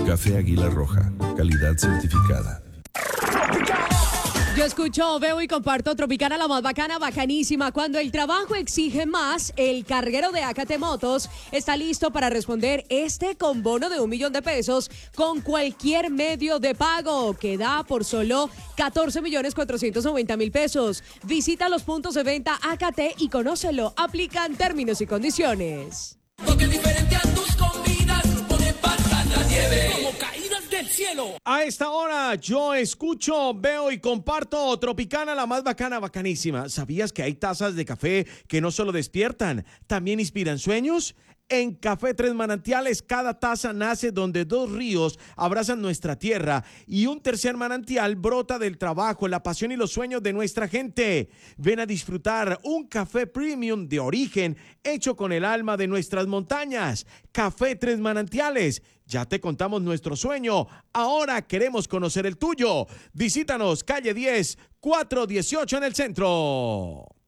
Café Águila Roja, calidad certificada. Yo escucho, veo y comparto Tropicana, la más bacana, bacanísima. Cuando el trabajo exige más, el carguero de AKT Motos está listo para responder con bono de $1.000.000 con cualquier medio de pago que da por solo 14.490.000 pesos. Visita los puntos de venta AKT y conócelo. Aplican términos y condiciones. Porque diferente a tus comidas, pone pasar la nieve como caídas del cielo. A esta hora yo escucho, veo y comparto Tropicana, la más bacana, bacanísima. ¿Sabías que hay tazas de café que no solo despiertan, también inspiran sueños? En Café Tres Manantiales, cada taza nace donde dos ríos abrazan nuestra tierra y un tercer manantial brota del trabajo, la pasión y los sueños de nuestra gente. Ven a disfrutar un café premium de origen hecho con el alma de nuestras montañas. Café Tres Manantiales. Ya te contamos nuestro sueño, ahora queremos conocer el tuyo. Visítanos, calle 10, 418 en el centro.